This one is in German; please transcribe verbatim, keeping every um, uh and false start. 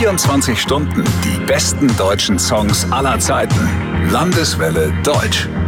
vierundzwanzig Stunden die besten deutschen Songs aller Zeiten. Landeswelle Deutsch.